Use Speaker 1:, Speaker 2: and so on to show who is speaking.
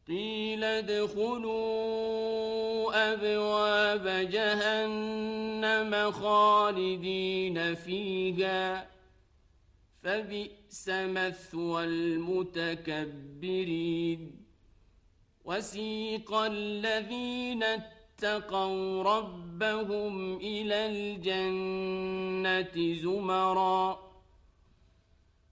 Speaker 1: قيل ادخلوا أبواب جهنم خالدين فيها فبئس مثوى المتكبرين وسيق الذين اتقوا ربهم إلى الجنة زمرًا